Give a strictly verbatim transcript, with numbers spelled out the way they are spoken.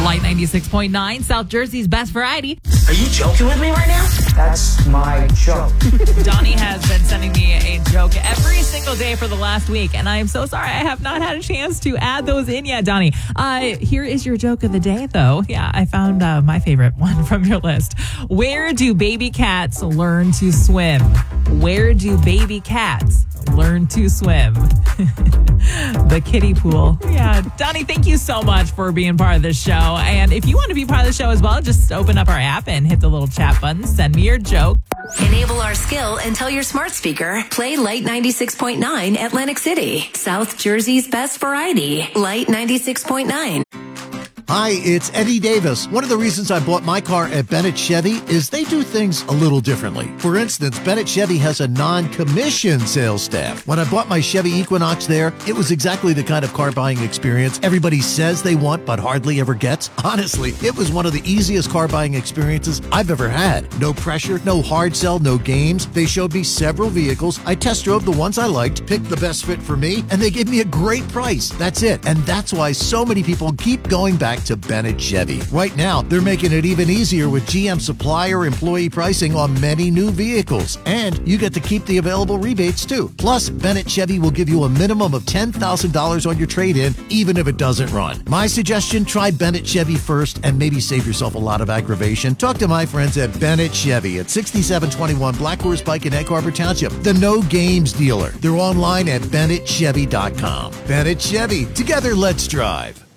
Light ninety-six point nine, South Jersey's best variety. Are you joking with me right now? That's my joke. Donnie has been sending me a joke every single day for the last week, and I am so sorry I have not had a chance to add those in yet, Donnie. Uh, here is your joke of the day, though. Yeah, I found uh, my favorite one from your list. Where do baby cats learn to swim? Where do baby cats learn to swim? The kiddie pool. Yeah, Donnie, thank you so much for being part of this show. And if you want to be part of the show as well, just open up our app and hit the little chat button. Send me your joke. Enable our skill and tell your smart speaker, play Light ninety-six point nine Atlantic City, South Jersey's best variety. Light ninety-six point nine. Hi, it's Eddie Davis. One of the reasons I bought my car at Bennett Chevy is they do things a little differently. For instance, Bennett Chevy has a non-commissioned sales staff. When I bought my Chevy Equinox there, it was exactly the kind of car buying experience everybody says they want but hardly ever gets. Honestly, it was one of the easiest car buying experiences I've ever had. No pressure, no hard sell, no games. They showed me several vehicles. I test drove the ones I liked, picked the best fit for me, and they gave me a great price. That's it. And that's why so many people keep going back to Bennett Chevy. Right now, they're making it even easier with G M supplier employee pricing on many new vehicles. And you get to keep the available rebates too. Plus, Bennett Chevy will give you a minimum of ten thousand dollars on your trade-in, even if it doesn't run. My suggestion, try Bennett Chevy first and maybe save yourself a lot of aggravation. Talk to my friends at Bennett Chevy at sixty-seven twenty-one Black Horse Pike in Egg Harbor Township, the no games dealer. They're online at bennett chevy dot com. Bennett Chevy, together let's drive.